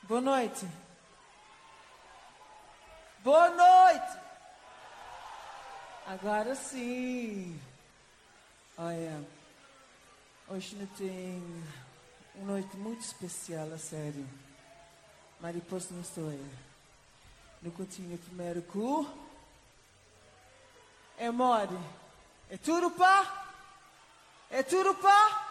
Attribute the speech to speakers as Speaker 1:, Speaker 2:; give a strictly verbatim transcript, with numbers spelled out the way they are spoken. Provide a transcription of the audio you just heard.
Speaker 1: Boa noite. Boa noite. Agora sim. Olha, hoje não tem uma noite muito especial, a sério. Mas depois não estou aí. No continho primeiro cu. É mole. É tudo pá? É tudo pá?